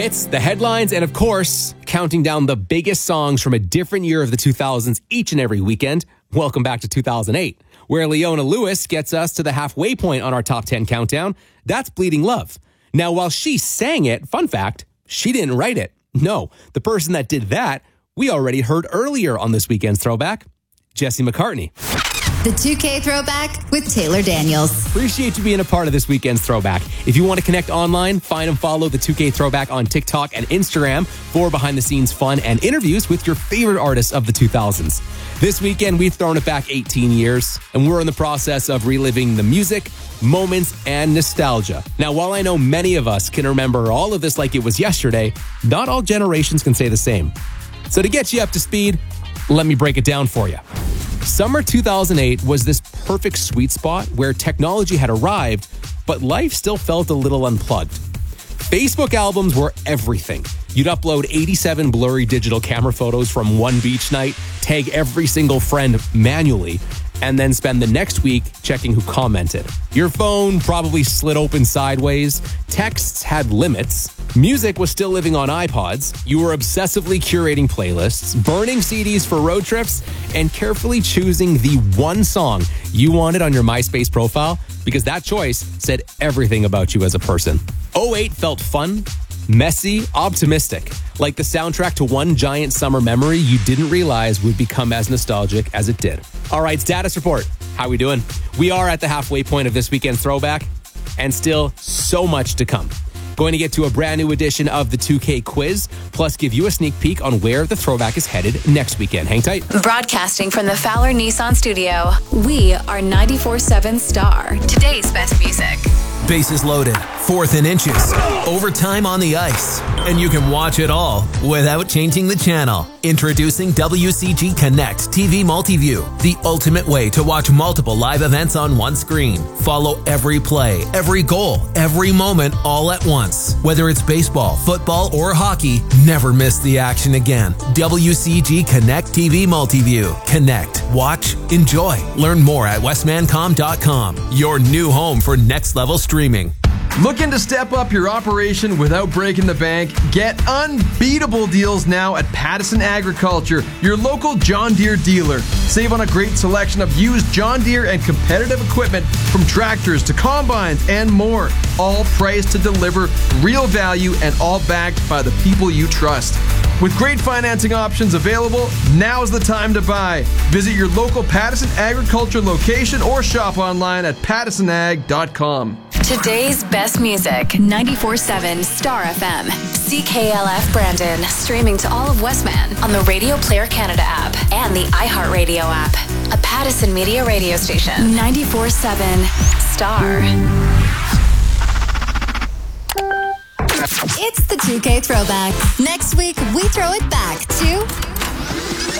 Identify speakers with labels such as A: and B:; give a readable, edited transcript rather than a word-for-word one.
A: It's the headlines and, of course, counting down the biggest songs from a different year of the 2000s each and every weekend. Welcome back to 2008, where Leona Lewis gets us to the halfway point on our top 10 countdown. That's Bleeding Love. Now, while she sang it, fun fact, she didn't write it. No, the person that did that, we already heard earlier on this weekend's throwback, Jesse McCartney.
B: The 2K Throwback with Taylor Daniels.
A: Appreciate you being a part of this weekend's Throwback. If you want to connect online, find and follow the 2K Throwback on TikTok and Instagram for behind-the-scenes fun and interviews with your favorite artists of the 2000s. This weekend, we've thrown it back 18 years, and we're in the process of reliving the music, moments, and nostalgia. Now, while I know many of us can remember all of this like it was yesterday, not all generations can say the same. So to get you up to speed, let me break it down for you. Summer 2008 was this perfect sweet spot where technology had arrived, but life still felt a little unplugged. Facebook albums were everything. You'd upload 87 blurry digital camera photos from one beach night, tag every single friend manually, and then spend the next week checking who commented. Your phone probably slid open sideways, texts had limits, music was still living on iPods, you were obsessively curating playlists, burning CDs for road trips, and carefully choosing the one song you wanted on your MySpace profile because that choice said everything about you as a person. 08 felt fun, messy, optimistic, like the soundtrack to one giant summer memory you didn't realize would become as nostalgic as it did. All right, status report. How we doing? We are at the halfway point of this weekend's throwback, and still so much to come. Going to get to a brand new edition of the 2K quiz, plus give you a sneak peek on where the throwback is headed next weekend. Hang tight.
C: Broadcasting from the Fowler Nissan studio, we are 94.7 Star. Today's best music.
D: Bases loaded, fourth and inches, overtime on the ice, and you can watch it all without changing the channel. Introducing WCG Connect TV Multiview, the ultimate way to watch multiple live events on one screen. Follow every play, every goal, every moment all at once. Whether it's baseball, football, or hockey, never miss the action again. WCG Connect TV Multiview. Connect, watch, enjoy. Learn more at westmancom.com. Your new home for next level streaming.
E: Looking to step up your operation without breaking the bank? Get unbeatable deals now at Pattison Agriculture, your local John Deere dealer. Save on a great selection of used John Deere and competitive equipment from tractors to combines and more. All priced to deliver real value and all backed by the people you trust. With great financing options available, now's the time to buy. Visit your local Pattison Agriculture location or shop online at pattisonag.com.
C: Today's best music, 94.7 Star FM. CKLF Brandon, streaming to all of Westman on the Radio Player Canada app and the iHeartRadio app. A Pattison Media radio station. 94.7 Star.
B: It's the 2K Throwback. Next week, we throw it back to